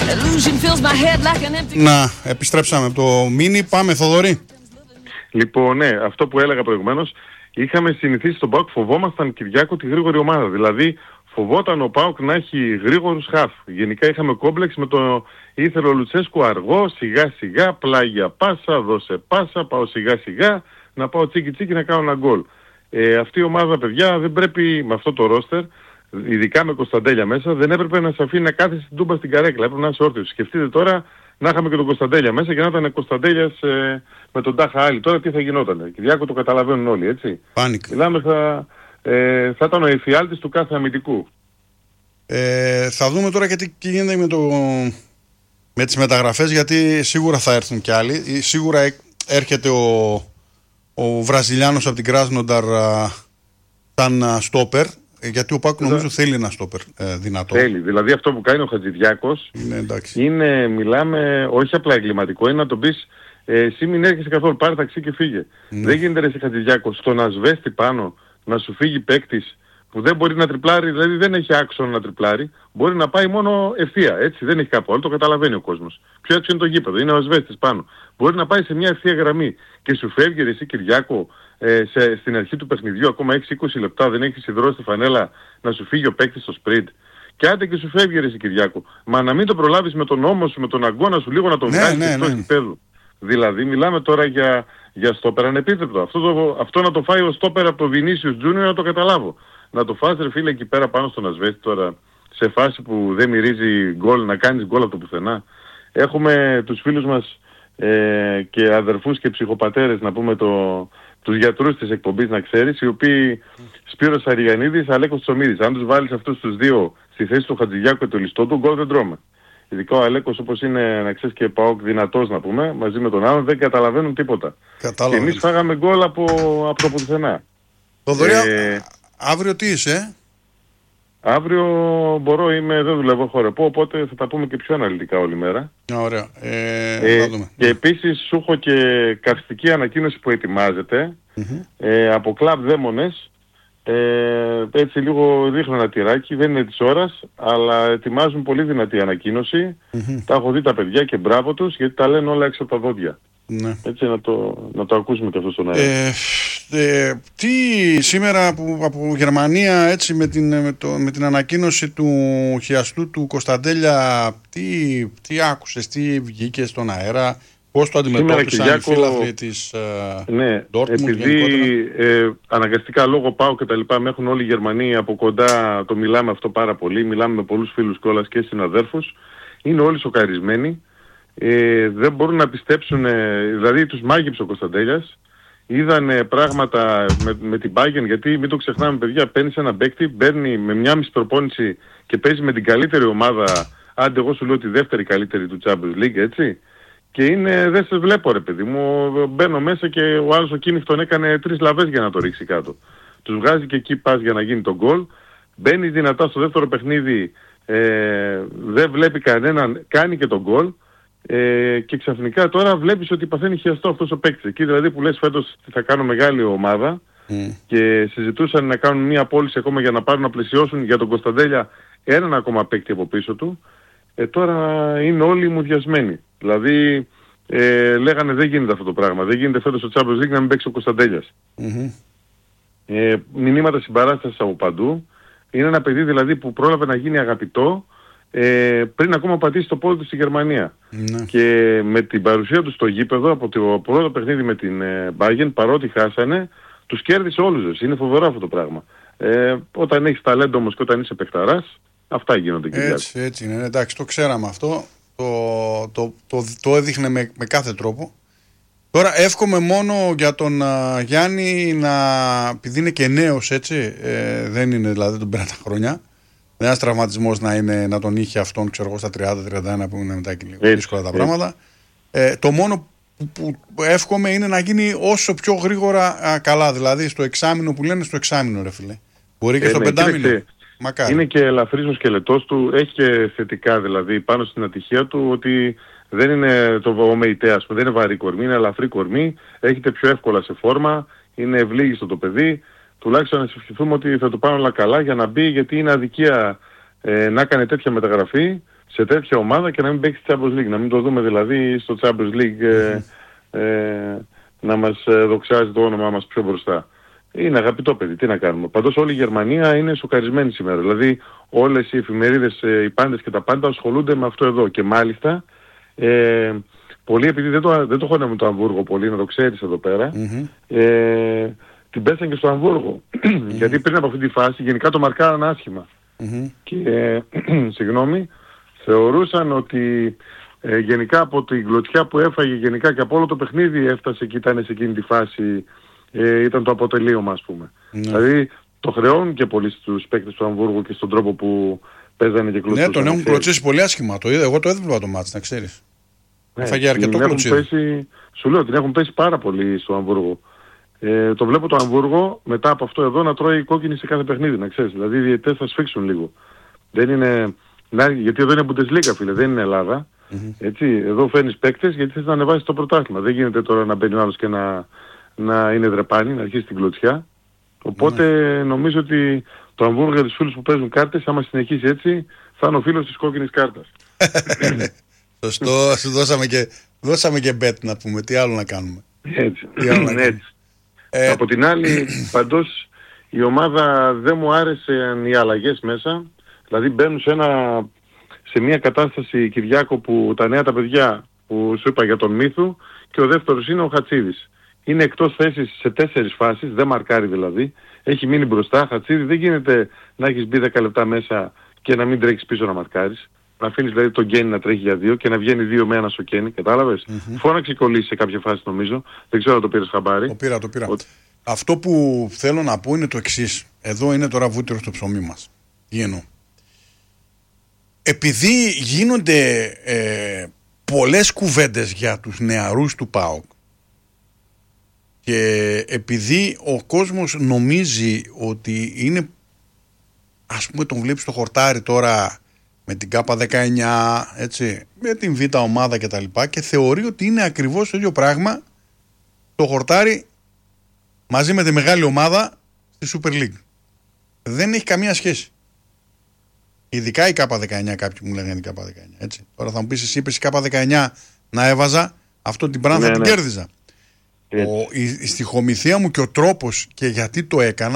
Να, επιστρέψαμε από το μίνι. Πάμε, Θοδωρή. Λοιπόν, ναι, αυτό που έλεγα προηγουμένως, είχαμε συνηθίσει στον ΠΑΟΚ, φοβόμασταν, Κυριάκο, τη γρήγορη ομάδα. Δηλαδή, φοβόταν ο ΠΑΟΚ να έχει γρήγορους χαφ. Γενικά είχαμε κόμπλεξ με το ήθελε ο Λουτσέσκου αργό, σιγά σιγά, πλάγια πάσα, δώσε πάσα, πάω σιγά σιγά, να πάω τσίκι τσίκι να κάνω ένα γκολ. Αυτή η ομάδα, παιδιά, δεν πρέπει με αυτό το ρόστερ, ειδικά με Κωνσταντέλια μέσα, δεν έπρεπε να σε αφήνει να κάθεσαι στην τούμπα στην καρέκλα. Έπρεπε να είσαι όρθιος. Σκεφτείτε τώρα να είχαμε και τον Κωνσταντέλια μέσα και να ήταν Κωνσταντέλιας με τον Τάχα Άλλη. Τώρα τι θα γινότανε. Κυριάκο, το καταλαβαίνουν όλοι, έτσι. Πάνικ. Μιλάμε θα ήταν ο εφιάλτης του κάθε αμυντικού. Θα δούμε τώρα και τι γίνεται με τις μεταγραφές, γιατί σίγουρα θα έρθουν κι άλλοι. Σίγουρα έρχεται ο Βραζιλιάνος από την Κράσνονταρ σαν στόπερ, γιατί ο ΠΑΟΚ νομίζω θέλει ένα στόπερ δυνατό. Θέλει. Δηλαδή αυτό που κάνει ο Χατζηδιάκος είναι, μιλάμε, όχι απλά εγκληματικό, είναι να τον πεις εσύ μην έρχεσαι καθόλου, πάρε ταξί και φύγε. Δεν γίνεται ρε εσύ Χατζηδιάκος στον ασβέστη πάνω να σου φύγει παίκτης που δεν μπορεί να τριπλάρει, δηλαδή δεν έχει άξονα να τριπλάρει, μπορεί να πάει μόνο ευθεία, έτσι, δεν έχει κάπου άλλο, το καταλαβαίνει ο κόσμος. Πιο έτσι είναι το γήπεδο, είναι ο ασβέστης πάνω. Μπορεί να πάει σε μια ευθεία γραμμή και σου φεύγει ρε εσύ Κυριάκο στην αρχή του παιχνιδιού, ακόμα 6-20 λεπτά, δεν έχεις υδρώσει τη φανέλα να σου φύγει ο παίκτης στο σπριντ. Και άντε και σου φεύγει ρε εσύ Κυριάκο. Μα να μην το προλάβεις με τον νόμο σου, με τον αγκώνα σου λίγο να τον βγάλεις εκτός γηπέδου. Δηλαδή μιλάμε τώρα για στόπερ ανεπίθετο. Αυτό να το φάει ο στόπερ από το Vinicius Junior να το καταλάβω. Να το φας ρε φίλε εκεί πέρα πάνω στον ασβέστη τώρα, σε φάση που δεν μυρίζει γκολ, να κάνεις γκολ από το πουθενά. Έχουμε τους φίλους μας και αδερφούς και ψυχοπατέρες, να πούμε τους γιατρούς της εκπομπής, να ξέρεις, οι οποίοι Σπύρος Αριανίδης, Αλέκος Τσομίδης. Αν τους βάλεις αυτούς τους δύο στη θέση του Χατζηδιάκου και του Λιστότου, γκολ δεν τρώμε. Ειδικά ο Αλέκος, όπως είναι, να ξέρεις, και ΠΑΟΚ δυνατός να πούμε, μαζί με τον άλλον, δεν καταλαβαίνουν τίποτα. Και εμείς φάγαμε γκολ από το πουθενά. Αύριο τι είσαι? Αύριο δεν δουλεύω χορεπό, οπότε θα τα πούμε και πιο αναλυτικά όλη μέρα. Ωραία. Και επίσης σου έχω και καυστική ανακοίνωση που ετοιμάζεται από κλαμπ Δαίμονες. Έτσι λίγο δείχνω ένα τυράκι, δεν είναι της ώρας, αλλά ετοιμάζουν πολύ δυνατή ανακοίνωση. Τα έχω δει τα παιδιά και μπράβο τους, γιατί τα λένε όλα έξω από τα δόντια. Ναι. Έτσι να το ακούσουμε και αυτό στον αέρα. Τι σήμερα από Γερμανία, έτσι με την ανακοίνωση του χιαστού του Κωνσταντέλια, τι άκουσες, τι βγήκε στον αέρα, πώς το αντιμετώπισαν οι φίλαθλοι της Dortmund? Επειδή αναγκαστικά λόγω ΠΑΟΚ και τα λοιπά με έχουν όλοι οι Γερμανοί από κοντά, το μιλάμε αυτό πάρα πολύ, μιλάμε με πολλούς φίλους κιόλας και συναδέρφους, είναι όλοι σοκαρισμένοι. Δεν μπορούν να πιστέψουν, δηλαδή τους μάγειψε ο Κωνσταντέλιας, είδαν πράγματα με την Bayern, γιατί μην το ξεχνάμε παιδιά, παίρνεις ένα παίκτη, μπαίνει με μια μισή προπόνηση και παίζει με την καλύτερη ομάδα, άντε εγώ σου λέω τη δεύτερη καλύτερη του Champions League, έτσι, και δεν σε βλέπω ρε παιδί μου, μπαίνω μέσα και ο άλλος ο Κίμιχ τον έκανε 3 λαβές για να το ρίξει κάτω. Τους βγάζει και εκεί πας για να γίνει το γκολ, μπαίνει δυνατά στο δεύτερο παιχνίδι, δεν βλέπει κανέναν, κάνει και τον γκολ. Και ξαφνικά τώρα βλέπεις ότι παθαίνει χιαστό αυτός ο παίκτης. Εκεί δηλαδή που λες φέτος θα κάνω μεγάλη ομάδα και συζητούσαν να κάνουν μια πώληση ακόμα για να πάρουν να πλαισιώσουν για τον Κωνσταντέλια έναν ακόμα παίκτη από πίσω του. Τώρα είναι όλοι μουδιασμένοι. Δηλαδή λέγανε δεν γίνεται αυτό το πράγμα. Δεν γίνεται φέτος στο Champions League να μην παίξει ο Κωνσταντέλιας. Μηνύματα συμπαράστασης από παντού. Είναι ένα παιδί δηλαδή που πρόλαβε να γίνει αγαπητό πριν ακόμα πατήσει το πόδι του στη Γερμανία. Και με την παρουσία του στο γήπεδο από το πρώτο παιχνίδι με την Bayern, παρότι χάσανε, τους κέρδισε όλους. Είναι φοβερό αυτό το πράγμα. Όταν έχεις ταλέντο όμως και όταν είσαι παιχταράς, αυτά γίνονται. Έτσι είναι. Εντάξει, το ξέραμε αυτό. Το έδειχνε με κάθε τρόπο. Τώρα εύχομαι μόνο για τον Γιάννη επειδή είναι και νέος, έτσι, δεν είναι δηλαδή, δεν τον πέρα τα χρόνια. Ένας τραυματισμός να τον είχε αυτόν, ξέρω εγώ, στα 30-31 που είναι μετά και λίγο δύσκολα τα πράγματα. Το μόνο που εύχομαι είναι να γίνει όσο πιο γρήγορα καλά. Δηλαδή στο εξάμηνο που λένε, στο εξάμηνο ρε φίλε. Μπορεί και στο πεντάμηνο. Μακάρι. Είναι και ελαφρύς ο σκελετός του, έχει και θετικά δηλαδή πάνω στην ατυχία του ότι δεν είναι το ομεϊτέ, ας πούμε, δεν είναι βαρύ κορμί, είναι ελαφρύ κορμί, έχετε πιο εύκολα σε φόρμα, είναι ευλίγιστο το παιδί. Τουλάχιστον να ευχηθούμε ότι θα το πάνε όλα καλά για να μπει, γιατί είναι αδικία να κάνει τέτοια μεταγραφή σε τέτοια ομάδα και να μην παίξει Champions League. Να μην το δούμε δηλαδή στο Champions League να μας δοξάζει το όνομά μας πιο μπροστά. Είναι αγαπητό παιδί, τι να κάνουμε. Παντός όλη η Γερμανία είναι σοκαρισμένη σήμερα. Δηλαδή όλες οι εφημερίδες, οι πάντες και τα πάντα ασχολούνται με αυτό εδώ. Και μάλιστα, πολλοί επειδή δεν το χώναμε το Αμβούργο πολύ, να το ξέρεις εδώ πέρα, την πέσαν και στο Αμβούργο. Γιατί πριν από αυτή τη φάση γενικά το μαρκάραν άσχημα. Και, συγγνώμη, θεωρούσαν ότι γενικά από την κλωτσιά που έφαγε γενικά και από όλο το παιχνίδι έφτασε και ήταν σε εκείνη τη φάση, ήταν το αποτελείωμα ας πούμε. Δηλαδή το χρεώνουν και πολλοί στους παίκτες του Αμβούργου και στον τρόπο που παίζανε και κλωτσούσαν. Ναι, τον έχουν κλωτσίσει πολύ άσχημα. Το είδα, εγώ το έβλεπα το μάτς, να ξέρεις. Έφαγε αρκετό κλωτσίδι. Σου λέω, την έχουν πέσει πάρα πολύ στο Αμβούργο. Το βλέπω το Αμβούργο μετά από αυτό εδώ να τρώει κόκκινη σε κάθε παιχνίδι, να ξέρεις. Δηλαδή οι διαιτητές θα σφίξουν λίγο. Δεν είναι... γιατί εδώ είναι Bundesliga φίλε, δεν είναι Ελλάδα. Έτσι, εδώ φέρνεις παίκτες γιατί θες να ανεβάσεις το πρωτάθλημα. Δεν γίνεται τώρα να μπαίνει ο άλλος και να είναι δρεπάνι, να αρχίσει την κλωτσιά. Οπότε νομίζω ότι το Αμβούργο για τους φίλους που παίζουν κάρτες, άμα συνεχίσει έτσι, θα είναι ο φίλος της κόκκινης κάρτας. Σωστό, σου δώσαμε και bet να πούμε, τι άλλο να κάνουμε. Έτσι. Από την άλλη, παντός η ομάδα δεν μου άρεσαν οι αλλαγές μέσα. Δηλαδή μπαίνουν σε μια κατάσταση, Κυριάκο, που τα νέα τα παιδιά που σου είπα για τον Μύθου, και ο δεύτερος είναι ο Χατσίδης. Είναι εκτός θέσης σε 4 φάσεις, δεν μαρκάρει δηλαδή. Έχει μείνει μπροστά. Χατσίδη, δεν γίνεται να έχεις μπει 10 λεπτά μέσα και να μην τρέξεις πίσω να μαρκάρεις. Να αφήνεις δηλαδή τον Γκένι να τρέχει για 2 και να βγαίνει 2 με 1 στο Γκένι, κατάλαβες. Φώναξε και ο Λύσης σε κάποια φάση νομίζω. Δεν ξέρω αν το πήρες χαμπάρι. Το πήρα. Αυτό που θέλω να πω είναι το εξής. Εδώ είναι τώρα βούτυρο στο ψωμί μας. Επειδή γίνονται πολλές κουβέντες για τους νεαρούς του ΠΑΟΚ και επειδή ο κόσμος νομίζει ότι είναι, ας πούμε, τον βλέπεις στο χορτάρι τώρα με την K19, έτσι, με την Β' ομάδα κτλ. Και θεωρεί ότι είναι ακριβώς το ίδιο πράγμα το χορτάρι μαζί με τη μεγάλη ομάδα στη Super League. Δεν έχει καμία σχέση. Ειδικά η K19, κάποιοι μου λέγανε η K19. Έτσι. Τώρα θα μου πεις, εσύ είπες η K19 να έβαζα, αυτό την πράγμα θα την κέρδιζα. Η στιχομυθία μου και ο τρόπος και γιατί το έκανα